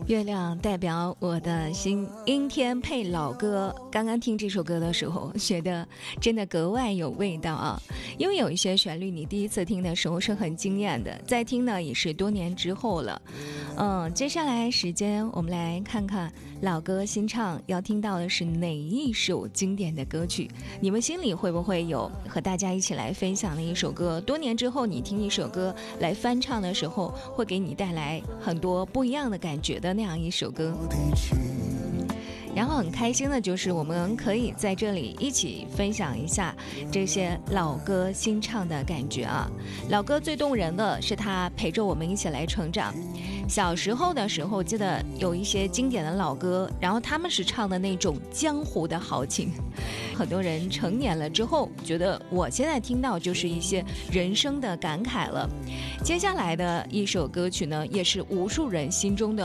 月亮代表我的心，阴天配老歌。刚刚听这首歌的时候，觉得真的格外有味道啊！因为有一些旋律，你第一次听的时候是很惊艳的，再听呢也是多年之后了。接下来时间我们来看看老歌新唱要听到的是哪一首经典的歌曲？你们心里会不会有和大家一起来分享的一首歌？多年之后你听一首歌来翻唱的时候，会给你带来很多不一样的感觉的那样一首歌。然后很开心的就是我们可以在这里一起分享一下这些老歌新唱的感觉啊。老歌最动人的是它陪着我们一起来成长。小时候的时候记得有一些经典的老歌，然后他们是唱的那种江湖的豪情。很多人成年了之后觉得我现在听到就是一些人生的感慨了。接下来的一首歌曲呢，也是无数人心中的